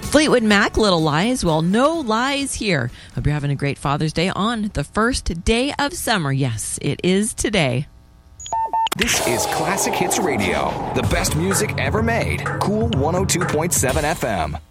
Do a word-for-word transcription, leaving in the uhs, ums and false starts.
Fleetwood Mac, Little Lies. Well, no lies here. Hope you're having a great Father's Day on the first day of summer. Yes, it is today. This is Classic Hits Radio, the best music ever made. Cool one oh two point seven F M.